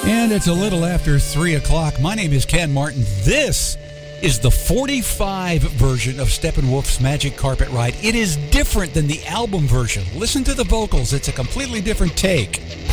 And it's a little after 3 o'clock. My name is Ken Martin. This is the 45 version of Steppenwolf's Magic Carpet Ride. It is different than the album version. Listen to the vocals. It's a completely different take.